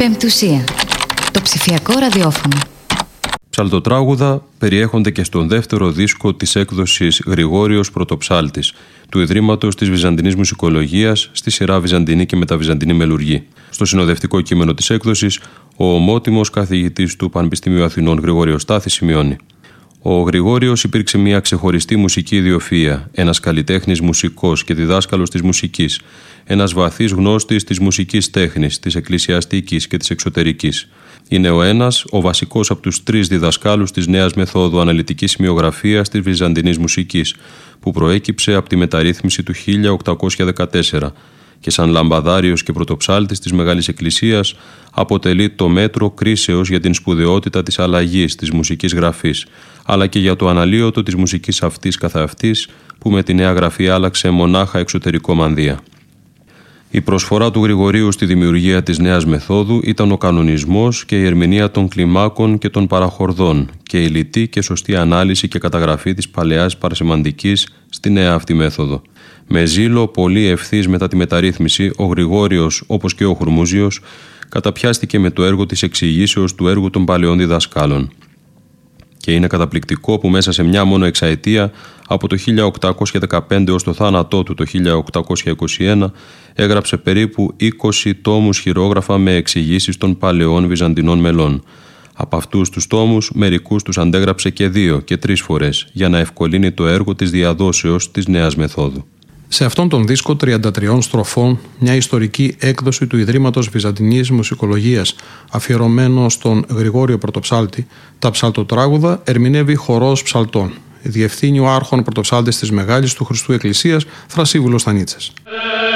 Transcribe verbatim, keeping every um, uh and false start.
Πεμπτουσία. Το ψηφιακό ραδιόφωνο. Ψαλτοτράγουδα περιέχονται και στον δεύτερο δίσκο της έκδοσης Γρηγόριος Πρωτοψάλτης του Ιδρύματος της Βυζαντινής Μουσικολογίας στη σειρά Βυζαντινή και Μεταβυζαντινή Μελουργή. Στο συνοδευτικό κείμενο της έκδοσης, ο ομότιμος καθηγητής του Πανεπιστημίου Αθηνών Γρηγόριος Στάθης σημειώνει: Ο Γρηγόριος υπήρξε μια ξεχωριστή μουσική ιδιοφυΐα, ένας καλλιτέχνης μουσικός και διδάσκαλος της μουσικής, ένας βαθύς γνώστης της μουσικής τέχνης, της εκκλησιαστικής και της εξωτερικής. Είναι ο ένας, ο βασικός από τους τρεις διδασκάλους της νέας μεθόδου αναλυτικής σημειογραφίας της βυζαντινής μουσικής, που προέκυψε από τη μεταρρύθμιση του χίλια οκτακόσια δεκατέσσερα και σαν λαμπαδάριος και πρωτοψάλτης της Μεγάλης Εκκλησίας αποτελεί το μέτρο κρίσεως για την σπουδαιότητα της αλλαγής της μουσικής γραφής, αλλά και για το αναλύωτο της μουσικής αυτής καθεαυτής, που με τη νέα γραφή άλλαξε μονάχα εξωτερικό μανδύα. Η προσφορά του Γρηγορίου στη δημιουργία της νέας μεθόδου ήταν ο κανονισμός και η ερμηνεία των κλιμάκων και των παραχορδών και η λιτή και σωστή ανάλυση και καταγραφή της παλαιάς παρασεμαντικής στη νέα αυτή μέθοδο. Με ζήλο πολύ ευθύς μετά τη μεταρρύθμιση, ο Γρηγόριος, όπως και ο Χουρμούζιος, καταπιάστηκε με το έργο της εξηγήσεως του έργου των παλαιών διδασκάλων. Και είναι καταπληκτικό που μέσα σε μια μόνο εξαετία, από το χίλια οκτακόσια δεκαπέντε ως το θάνατό του το χίλια οκτακόσια είκοσι ένα, έγραψε περίπου είκοσι τόμους χειρόγραφα με εξηγήσεις των παλαιών βυζαντινών μελών. Από αυτούς τους τόμους, μερικούς τους αντέγραψε και δύο και τρεις φορές, για να ευκολύνει το έργο της διαδόσεως της νέας μεθόδου. Σε αυτόν τον δίσκο τριάντα τριών στροφών, μια ιστορική έκδοση του Ιδρύματος Βυζαντινής Μουσικολογίας, αφιερωμένο στον Γρηγόριο Πρωτοψάλτη, τα ψαλτοτράγουδα ερμηνεύει χορός ψαλτών. Διευθύνει ο άρχον πρωτοψάλτης της Μεγάλης του Χριστού Εκκλησίας, Θρασίβουλος Στανίτσας.